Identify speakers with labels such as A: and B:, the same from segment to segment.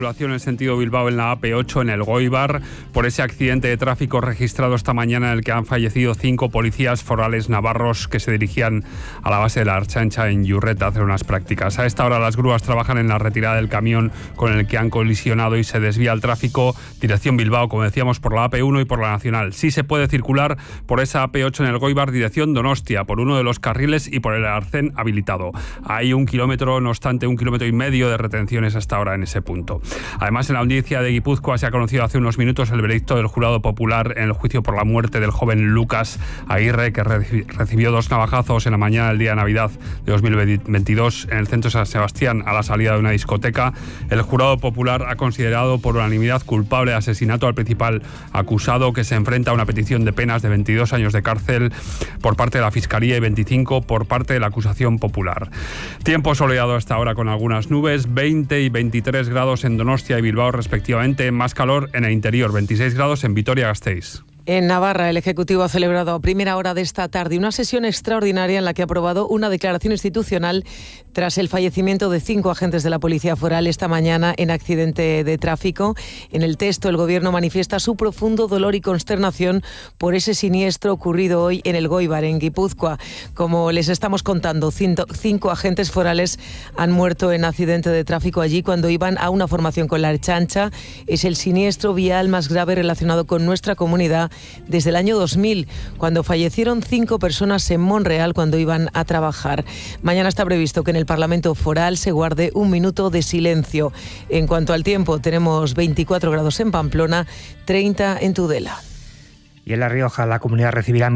A: En sentido Bilbao en la AP8 en el Goibar por ese accidente de tráfico registrado esta mañana en el que han fallecido 5 policías forales navarros que se dirigían a la base de la Ertzaintza en Yurret a hacer unas prácticas. A esta hora las grúas trabajan en la retirada del camión con el que han colisionado y se desvía el tráfico dirección Bilbao, como decíamos, por la AP1 y por la Nacional. Sí se puede circular por esa AP8 en el Goibar dirección Donostia, por uno de los carriles y por el arcén habilitado. Hay 1 kilómetro, no obstante, 1,5 kilómetros de retenciones hasta ahora en ese punto. Además, en la audiencia de Guipúzcoa se ha conocido hace unos minutos el veredicto del jurado popular en el juicio por la muerte del joven Lucas Aguirre, que recibió 2 navajazos en la mañana del día de Navidad de 2022 en el centro de San Sebastián a la salida de una discoteca. El jurado popular ha considerado por unanimidad culpable de asesinato al principal acusado, que se enfrenta a una petición de penas de 22 años de cárcel por parte de la Fiscalía y 25 por parte de la acusación popular. Tiempo soleado hasta ahora con algunas nubes, 20 y 23 grados en Donostia y Bilbao respectivamente, más calor en el interior, 26 grados en Vitoria-Gasteiz.
B: En Navarra, el Ejecutivo ha celebrado a primera hora de esta tarde una sesión extraordinaria en la que ha aprobado una declaración institucional tras el fallecimiento de 5 agentes de la Policía Foral esta mañana en accidente de tráfico. En el texto, el Gobierno manifiesta su profundo dolor y consternación por ese siniestro ocurrido hoy en el Goibar, en Guipúzcoa. Como les estamos contando, 5 agentes forales han muerto en accidente de tráfico allí cuando iban a una formación con la Ertzaintza. Es el siniestro vial más grave relacionado con nuestra comunidad desde el año 2000, cuando fallecieron 5 personas en Monreal cuando iban a trabajar. Mañana está previsto que en el Parlamento Foral se guarde 1 minuto de silencio. En cuanto al tiempo, tenemos 24 grados en Pamplona, 30 en Tudela.
C: Y en La Rioja, la comunidad recibirá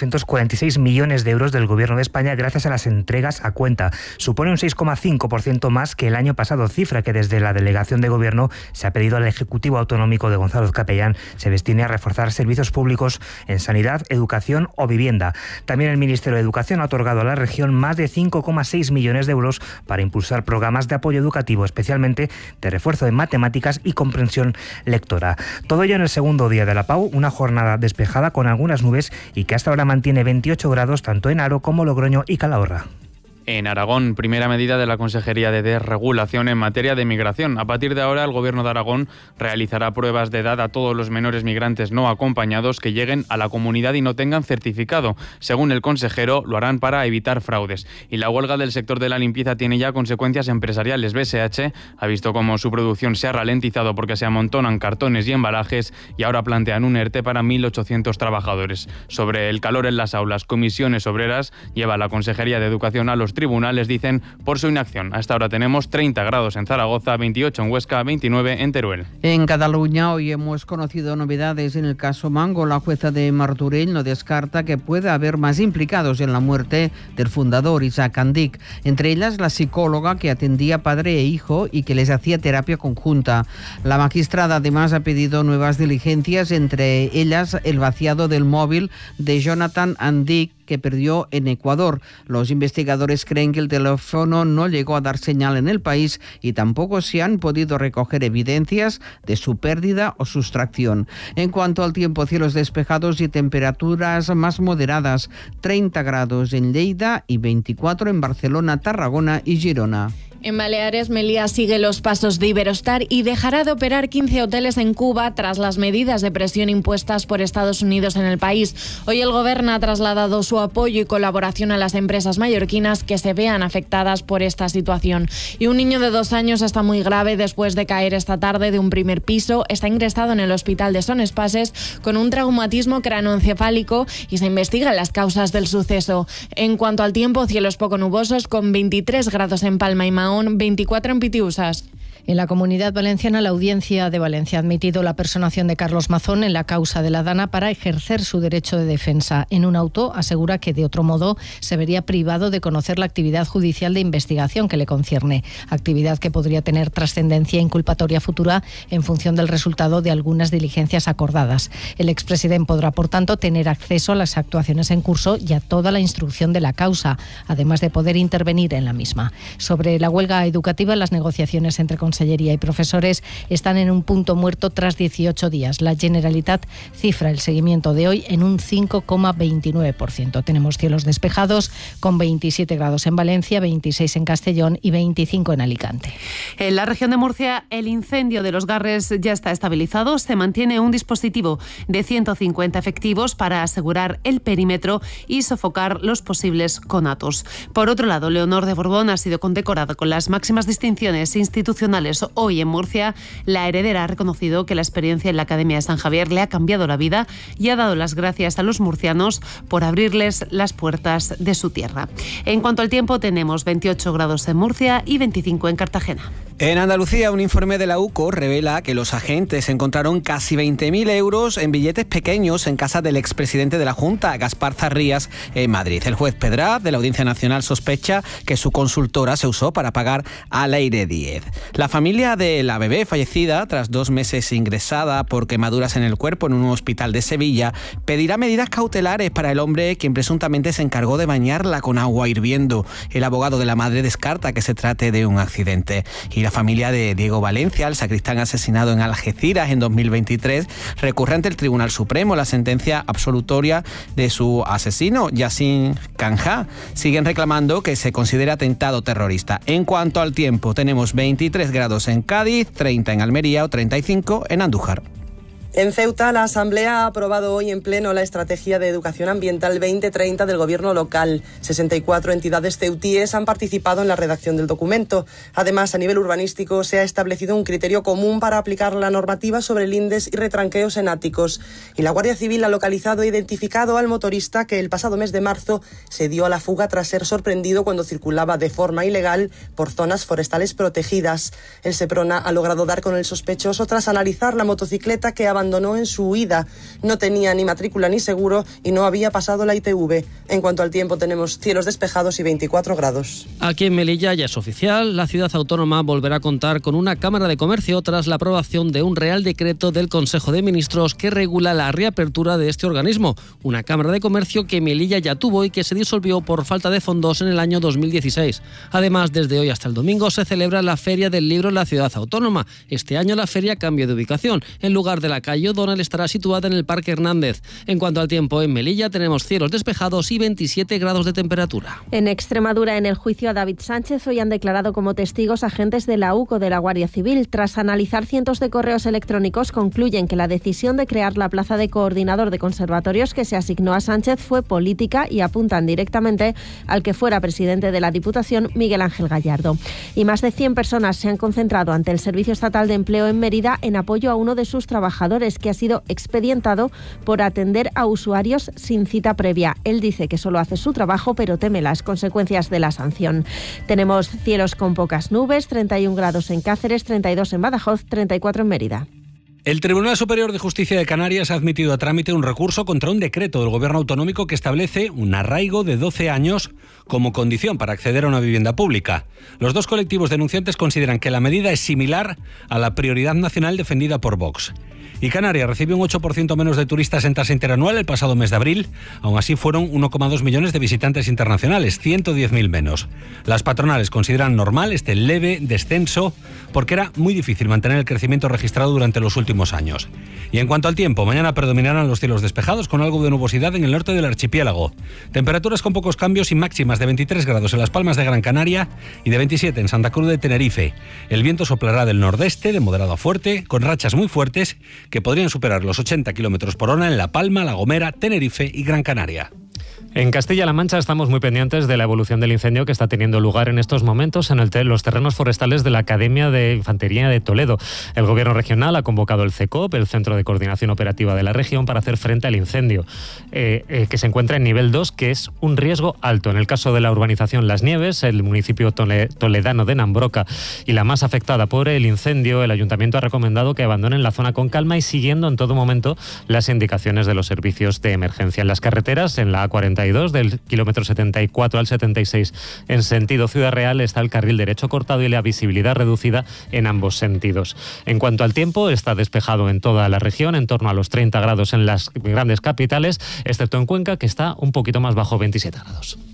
C: 1.446 millones de euros del Gobierno de España gracias a las entregas a cuenta. Supone un 6,5% más que el año pasado, cifra que desde la Delegación de Gobierno se ha pedido al Ejecutivo Autonómico de Gonzalo Capellán se destine a reforzar servicios públicos en sanidad, educación o vivienda. También el Ministerio de Educación ha otorgado a la región más de 5,6 millones de euros para impulsar programas de apoyo educativo, especialmente de refuerzo de matemáticas y comprensión lectora. Todo ello en el segundo día de la PAU, una jornada despejada con algunas nubes y que hasta ahora mantiene 28 grados tanto en Haro como Logroño y Calahorra.
D: En Aragón, primera medida de la Consejería de Desregulación en materia de migración. A partir de ahora, el Gobierno de Aragón realizará pruebas de edad a todos los menores migrantes no acompañados que lleguen a la comunidad y no tengan certificado. Según el consejero, lo harán para evitar fraudes. Y la huelga del sector de la limpieza tiene ya consecuencias empresariales. BSH ha visto cómo su producción se ha ralentizado porque se amontonan cartones y embalajes y ahora plantean un ERTE para 1.800 trabajadores. Sobre el calor en las aulas, Comisiones Obreras lleva a la Consejería de Educación a los tribunales, dicen, por su inacción. Hasta ahora tenemos 30 grados en Zaragoza, 28 en Huesca, 29 en Teruel.
E: En Cataluña hoy hemos conocido novedades en el caso Mango. La jueza de Martorell no descarta que pueda haber más implicados en la muerte del fundador, Isaac Andic. Entre ellas la psicóloga que atendía padre e hijo y que les hacía terapia conjunta. La magistrada además ha pedido nuevas diligencias, entre ellas el vaciado del móvil de Jonathan Andic, que perdió en Ecuador. Los investigadores creen que el teléfono no llegó a dar señal en el país y tampoco se han podido recoger evidencias de su pérdida o sustracción. En cuanto al tiempo, cielos despejados y temperaturas más moderadas, 30 grados en Lleida y 24 en Barcelona, Tarragona y Girona.
F: En Baleares, Melilla sigue los pasos de Iberostar y dejará de operar 15 hoteles en Cuba tras las medidas de presión impuestas por Estados Unidos en el país. Hoy el Gobierno ha trasladado su apoyo y colaboración a las empresas mallorquinas que se vean afectadas por esta situación. Y un niño de 2 años está muy grave después de caer esta tarde de un primer piso. Está ingresado en el hospital de Son Espases con un traumatismo craneoencefálico y se investigan las causas del suceso. En cuanto al tiempo, cielos poco nubosos con 23 grados en Palma y Mahón, 24 en Pitiusas.
G: En la Comunidad Valenciana, la Audiencia de Valencia ha admitido la personación de Carlos Mazón en la causa de la Dana para ejercer su derecho de defensa. En un auto asegura que de otro modo se vería privado de conocer la actividad judicial de investigación que le concierne, actividad que podría tener trascendencia inculpatoria futura en función del resultado de algunas diligencias acordadas. El expresidente podrá, por tanto, tener acceso a las actuaciones en curso y a toda la instrucción de la causa, además de poder intervenir en la misma. Sobre la huelga educativa, las negociaciones entre Consellería y profesores están en un punto muerto tras 18 días. La Generalitat cifra el seguimiento de hoy en un 5,29%. Tenemos cielos despejados con 27 grados en Valencia, 26 en Castellón y 25 en Alicante.
H: En la región de Murcia, el incendio de Los Garres ya está estabilizado. Se mantiene un dispositivo de 150 efectivos para asegurar el perímetro y sofocar los posibles conatos. Por otro lado, Leonor de Borbón ha sido condecorada con las máximas distinciones institucionales hoy en Murcia. La heredera ha reconocido que la experiencia en la Academia de San Javier le ha cambiado la vida y ha dado las gracias a los murcianos por abrirles las puertas de su tierra. En cuanto al tiempo, tenemos 28 grados en Murcia y 25 en Cartagena.
I: En Andalucía, un informe de la UCO revela que los agentes encontraron casi 20.000 euros en billetes pequeños en casa del expresidente de la Junta, Gaspar Zarrías, en Madrid. El juez Pedraz, de la Audiencia Nacional, sospecha que su consultora se usó para pagar a Leire Díez. La familia de la bebé fallecida, tras 2 meses ingresada por quemaduras en el cuerpo en un hospital de Sevilla, pedirá medidas cautelares para el hombre quien presuntamente se encargó de bañarla con agua hirviendo. El abogado de la madre descarta que se trate de un accidente. Y la familia de Diego Valencia, el sacristán asesinado en Algeciras en 2023, recurre ante el Tribunal Supremo la sentencia absolutoria de su asesino, Yassin Kanja. Siguen reclamando que se considere atentado terrorista. En cuanto al tiempo, tenemos 23 grados en Cádiz, 30 en Almería o 35 en Andújar.
J: En Ceuta, la Asamblea ha aprobado hoy en pleno la Estrategia de Educación Ambiental 2030 del Gobierno local. 64 entidades ceutíes han participado en la redacción del documento. Además, a nivel urbanístico, se ha establecido un criterio común para aplicar la normativa sobre lindes y retranqueos en áticos. Y la Guardia Civil ha localizado e identificado al motorista que el pasado mes de marzo se dio a la fuga tras ser sorprendido cuando circulaba de forma ilegal por zonas forestales protegidas. El Seprona ha logrado dar con el sospechoso tras analizar la motocicleta que abandonó en su huida. No tenía ni matrícula ni seguro y no había pasado la ITV. En cuanto al tiempo, tenemos cielos despejados y 24 grados.
K: Aquí en Melilla ya es oficial, la ciudad autónoma volverá a contar con una Cámara de Comercio tras la aprobación de un Real Decreto del Consejo de Ministros que regula la reapertura de este organismo. Una Cámara de Comercio que Melilla ya tuvo y que se disolvió por falta de fondos en el año 2016. Además, desde hoy hasta el domingo se celebra la Feria del Libro en la ciudad autónoma. Este año la feria cambia de ubicación. En lugar de la calle O'Donnell estará situada en el Parque Hernández. En cuanto al tiempo, en Melilla tenemos cielos despejados y 27 grados de temperatura.
L: En Extremadura, en el juicio a David Sánchez, hoy han declarado como testigos agentes de la UCO de la Guardia Civil. Tras analizar cientos de correos electrónicos, concluyen que la decisión de crear la plaza de coordinador de conservatorios que se asignó a Sánchez fue política y apuntan directamente al que fuera presidente de la Diputación, Miguel Ángel Gallardo. Y más de 100 personas se han concentrado ante el Servicio Estatal de Empleo en Mérida en apoyo a uno de sus trabajadores que ha sido expedientado por atender a usuarios sin cita previa. Él dice que solo hace su trabajo, pero teme las consecuencias de la sanción. Tenemos cielos con pocas nubes, 31 grados en Cáceres, 32 en Badajoz, 34 en Mérida.
M: El Tribunal Superior de Justicia de Canarias ha admitido a trámite un recurso contra un decreto del Gobierno autonómico que establece un arraigo de 12 años como condición para acceder a una vivienda pública. Los dos colectivos denunciantes consideran que la medida es similar a la prioridad nacional defendida por Vox. Y Canarias recibió un 8% menos de turistas en tasa interanual el pasado mes de abril. Aún así fueron 1,2 millones de visitantes internacionales, 110.000 menos. Las patronales consideran normal este leve descenso porque era muy difícil mantener el crecimiento registrado durante los últimos años. Y en cuanto al tiempo, mañana predominarán los cielos despejados con algo de nubosidad en el norte del archipiélago. Temperaturas con pocos cambios y máximas de 23 grados en Las Palmas de Gran Canaria y de 27 en Santa Cruz de Tenerife. El viento soplará del nordeste, de moderado a fuerte, con rachas muy fuertes que podrían superar los 80 km por hora en La Palma, La Gomera, Tenerife y Gran Canaria.
N: En Castilla-La Mancha estamos muy pendientes de la evolución del incendio que está teniendo lugar en estos momentos en los terrenos forestales de la Academia de Infantería de Toledo. El Gobierno regional ha convocado el CECOP, el Centro de Coordinación Operativa de la región, para hacer frente al incendio, que se encuentra en nivel 2, que es un riesgo alto. En el caso de la urbanización Las Nieves, el municipio toledano de Nambroca y la más afectada por el incendio, el ayuntamiento ha recomendado que abandonen la zona con calma y siguiendo en todo momento las indicaciones de los servicios de emergencia. En las carreteras, en la A42, del kilómetro 74 al 76 en sentido Ciudad Real, está el carril derecho cortado y la visibilidad reducida en ambos sentidos. En cuanto al tiempo, está despejado en toda la región, en torno a los 30 grados en las grandes capitales, excepto en Cuenca, que está un poquito más bajo, 27 grados.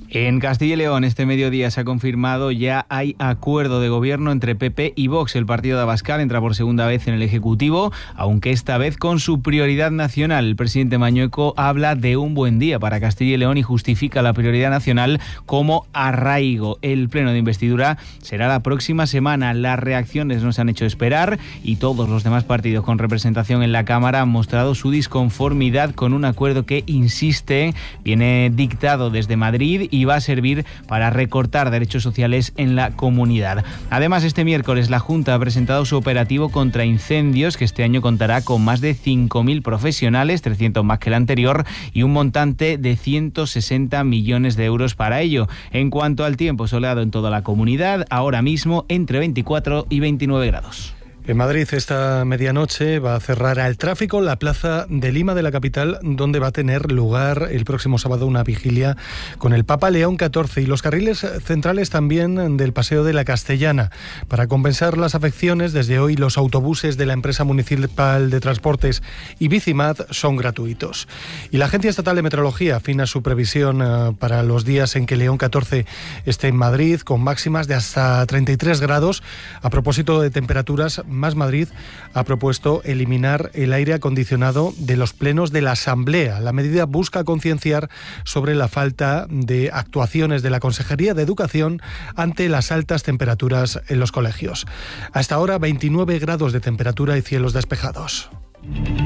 O: En Castilla y León, este mediodía se ha confirmado, ya hay acuerdo de gobierno entre PP y Vox. El partido de Abascal entra por segunda vez en el Ejecutivo, aunque esta vez con su prioridad nacional. El presidente Mañueco habla de un buen día para Castilla y León y justifica la prioridad nacional como arraigo. El pleno de investidura será la próxima semana. Las reacciones no se han hecho esperar y todos los demás partidos con representación en la Cámara han mostrado su disconformidad con un acuerdo que, insiste, viene dictado desde Madrid y va a servir para recortar derechos sociales en la comunidad. Además, este miércoles la Junta ha presentado su operativo contra incendios, que este año contará con más de 5.000 profesionales, 300 más que el anterior, y un montante de 160 millones de euros para ello. En cuanto al tiempo, soleado en toda la comunidad, ahora mismo entre 24 y 29 grados.
P: En Madrid esta medianoche va a cerrar al tráfico la Plaza de Lima de la capital, donde va a tener lugar el próximo sábado una vigilia con el Papa León XIV, y los carriles centrales también del Paseo de la Castellana. Para compensar las afecciones, desde hoy los autobuses de la empresa municipal de transportes y Bicimad son gratuitos. Y la Agencia Estatal de Meteorología afina su previsión para los días en que León XIV esté en Madrid, con máximas de hasta 33 grados. A propósito de temperaturas, Más Madrid ha propuesto eliminar el aire acondicionado de los plenos de la Asamblea. La medida busca concienciar sobre la falta de actuaciones de la Consejería de Educación ante las altas temperaturas en los colegios. Hasta ahora 29 grados de temperatura y cielos despejados.